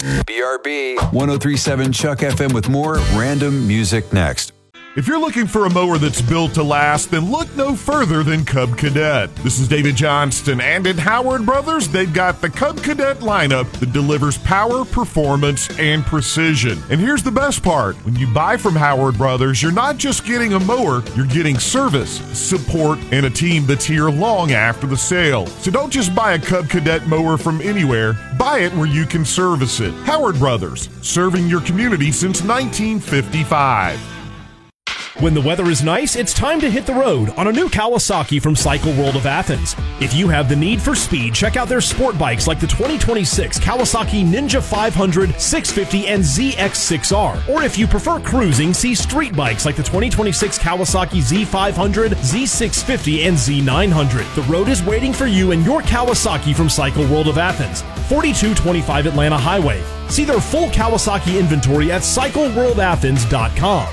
BRB 103.7 Chuck FM with more random music next. If you're looking for a mower that's built to last, then look no further than Cub Cadet. This is David Johnston, and at Howard Brothers, they've got the Cub Cadet lineup that delivers power, performance, and precision. And here's the best part. When you buy from Howard Brothers, you're not just getting a mower, you're getting service, support, and a team that's here long after the sale. So don't just buy a Cub Cadet mower from anywhere. Buy it where you can service it. Howard Brothers, serving your community since 1955. When the weather is nice, it's time to hit the road on a new Kawasaki from Cycle World of Athens. If you have the need for speed, check out their sport bikes like the 2026 Kawasaki Ninja 500, 650, and ZX6R. Or if you prefer cruising, see street bikes like the 2026 Kawasaki Z500, Z650, and Z900. The road is waiting for you and your Kawasaki from Cycle World of Athens, 4225 Atlanta Highway. See their full Kawasaki inventory at CycleWorldAthens.com.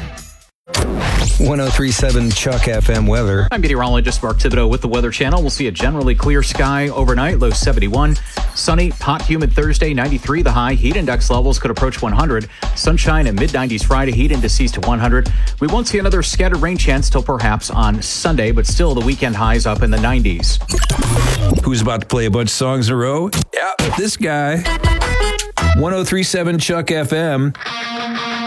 103.7 Chuck FM weather. I'm meteorologist Mark Thibodeau with the Weather Channel. We'll see a generally clear sky overnight, low 71. Sunny, hot, humid Thursday, 93 the high. Heat index levels could approach 100. Sunshine and mid-90s Friday, heat indices to 100. We won't see another scattered rain chance till perhaps on Sunday, but still the weekend highs up in the 90s. Who's about to play a bunch of songs in a row? Yeah, this guy. 103.7 Chuck FM.